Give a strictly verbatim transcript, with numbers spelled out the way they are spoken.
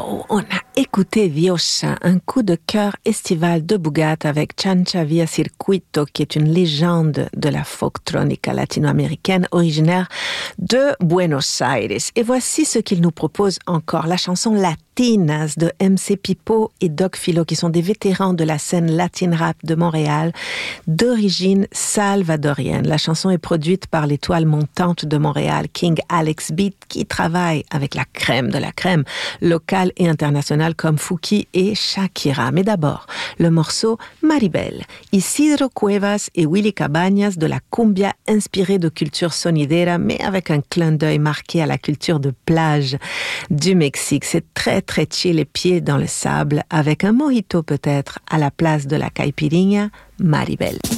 Wow, on a écouté Diosa, un coup de cœur estival de Bugat avec Chancha Via Circuito, qui est une légende de la folktronica latino-américaine originaire de Buenos Aires. Et voici ce qu'il nous propose encore, la chanson Latinas de M C Pipo et Doc Philo, qui sont des vétérans de la scène latin rap de Montréal, d'origine salvadorienne. La chanson est produite par l'étoile montante de Montréal, King Alex Beat, qui travaille avec la crème de la crème, locale et internationale comme Fouki et Shakira. Mais d'abord, le morceau Maribel, Isidro Cuevas et Willy Cabañas de la cumbia inspirée de culture sonidera, mais avec un clin d'œil marqué à la culture de plage du Mexique. C'est très très chill, les pieds dans le sable, avec un mojito peut-être à la place de la caipirinha. Maribel.